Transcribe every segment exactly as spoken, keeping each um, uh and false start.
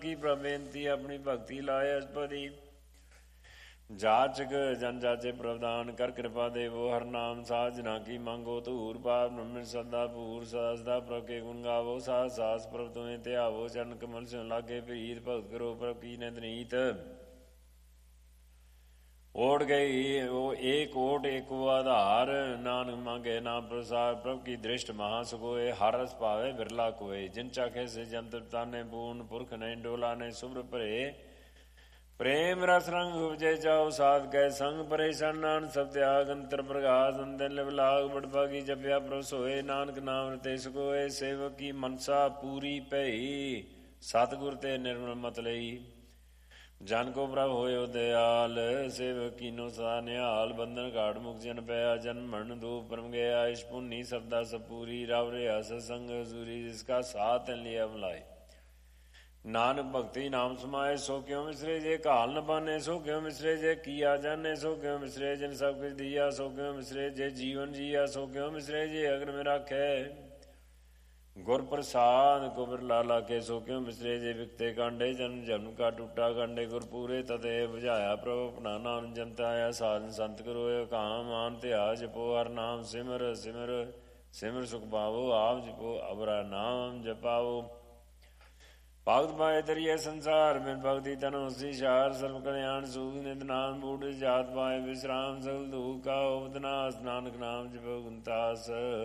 की प्रबेनती अपनी भक्ति लाए असपदी जाचक जन जाचे प्रवदान कर कृपा देवो हर नाम साज ना की मांगो धूर पाप ब्रह्म सदा भूर सदा प्रभ के गुण गावो सास सास प्रभ तुम्हें त्यावो चरण कमल से लागे प्रीत भक्त करो प्रभ की नीत ओढ़ गई वो एक ओट एक आधार नानक मांगे नाम प्रसार प्रभ की दृष्ट महासुखोए हर रस पावे बिरला कोय जिन चाखे से जंत ताने पूर्ण पुरख नहीं डोला ने शुभ्र परे प्रेम रस रंग उपजे जाओ साध कै संग परेशान नान सब त्याग अंतर प्रकाश अंदर लाग बड़भागी जप्या प्रभ सोए नानक नाम रते सकोए सेवक की मनसा पूरी पई सतगुर ते निर्मल मत लई जन को प्रभ होयो दयाल सेवक कीनो सदा निहाल बंधन घाट मुक्त जन पया जन मरण दो परम गया इस पुन्नी सबदा सपूरी राव रे सत्संग हजूरी जिसका साथ लिया मलाई नानक भक्ति नाम समाये सो क्यों मिसरे जे काल न पाने सो क्यों मिसरे जे किया जाने सो क्यों मिसरे जिन सब कुछ दिया सो क्यों मिसरे जे जीवन जिया सो क्यों मिसरे जे अगर में राखे गुर प्रसाद कुबर लाला के सो क्यों मिसरे जे बिकते कांडे जन्म जन्म का टूटा कांडे गुर पूरे तते बुझाया प्रभु अपना नाम जनता आया साधन संत करो काम मान त्याग जपो हर नाम सिमर सिमर सिमर सुख पावो आप जपो अबरा नाम जपाओ भगत पाए तरिए संसार में भक्ति तन उसी शार सर्व कल्याण सुख नित नाम बूढ़ जात पाए विश्राम सकल दुख का उपनाश नानक नाम जपो गुनतास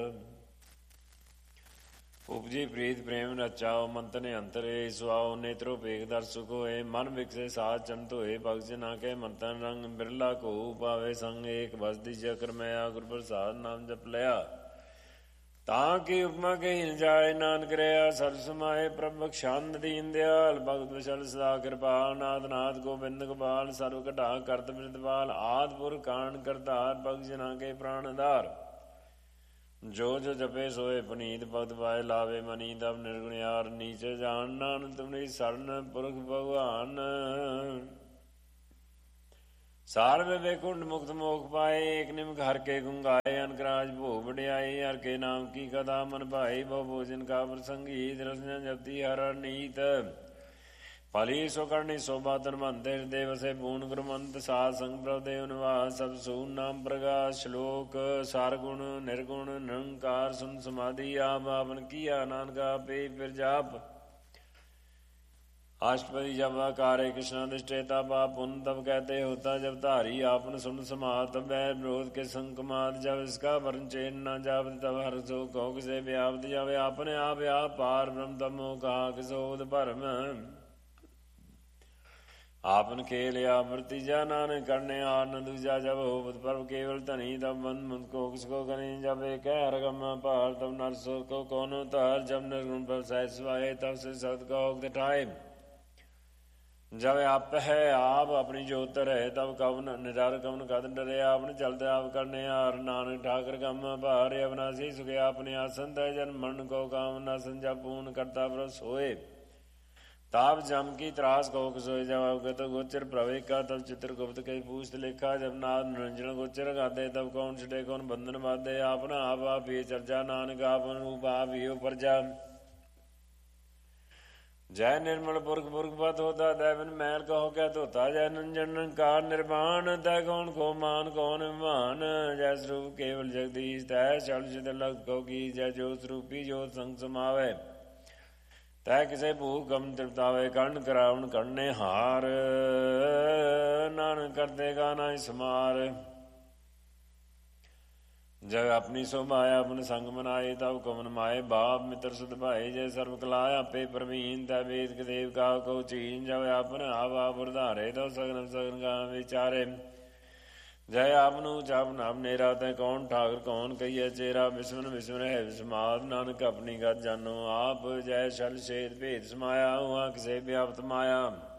उपजी प्रीत प्रेम रचाओ मंत्र ने अंतरे सुआओ नेत्रो पेख दर्शक होए मन विकसे साथ चंत होए भगत जना के मंतन रंग बिरला को पावे संग एक बसदी चक्र मया गुर प्रसाद नाम जप लया ताकि उपमा के हिल जाए नानक रया सर्व समाये प्रभ बख्शान दीन दयाल भगत विशल सदा कृपाल नाथ नाथ गोविंद गोपाल सर्व कटा करत मृतपाल आदपुर कांड करतार भग जना के प्राणधार जो जो जपे सोए पुनीत भक्त पाए लावे मनी तब निर्गुण यार नीचे जान नान तुम्हारी शरण पुरख भगवान सार में वैकुंठ मुक्त मोख पाए एक निमक हर के गुंगाए अनकराज भोग बढ़ियाई हर के नाम की कथा मन भाई भव भोजन का प्रसंगीत रसना जपती हर नीत फली सो करनी शोभा तन मंदिर देव से पूर्ण गुरुमंत साध संग प्रभ देव निवास सब सून नाम प्रकाश श्लोक सार गुण निर्गुण निरंकार सुन समाधि आप आपन किया नानका पे फिर जाप अष्टपदी जब कार्य कृष्णा दृष्टेता पाप पुण्य तब कहते होता जब धारी आपन सुन समात तब वह विरोध के संकमात जब इसका वर्ण चेन न जावत तब हर सो कहो किसे व्याप्त जब आपने आप आप पार ब्रह्म तब मोह कहा किसोद भरम आपन खेल या वृत्ति जा नानक करने आर न दूजा जब हो पर्व केवल तनी तब बंद मुद को किसको करें जब एक रगम पार तब नरसो को कौन उतार जब निर्गुण पर सहसवाए तब से सद का उठाए जब आप है आप अपनी जोत रहे तब कवन निजार कवन कद डरे आपने चलते आप करने यार नानक ठाकर कम भार अविनाशी सुखे अपने आसन तय जन मन को काम न संजा पूर्ण करता पर सोए ताप जम की त्रास को सोए जब आपके तो गोचर प्रवेश का तब चित्रगुप्त के पूछ लिखा जब नाद निरंजन गोचर गाते तब कौन छठे कौन बंधन बाधे अपना आप आप ये चर्चा नानक आपन रूप आप ये प्रजा जय निर्मल पुरख पुरख पत होता दैवन मैल कहो क्या धोता जय नंजन कार निर्वाण तय कौन को मान कौन मान जय स्वरूप केवल जगदीश तय चल चित लग को की जय ज्योत रूपी ज्योत संग समावे तय किसे भूख गम तृप्तावे कर्ण करावण करने हार नानक करते गाना समार जब अपनी शोभाया अपन संग मनाए तब कमन माए बाप मित्र सुध भाई जय सर्व कलाया पे प्रवीण तय वेद के देव का को चीन जब अपन आवा बुरधारे तो सगन सगन का विचारे जय आपनु चापन अपनेरा तय कौन ठाकर कौन कहिए चेरा विस्मन विस्मन है विस्माद नानक अपनी गत जानो आप जय शल शेद भेद समाया हुआ किसे व्याप्त माया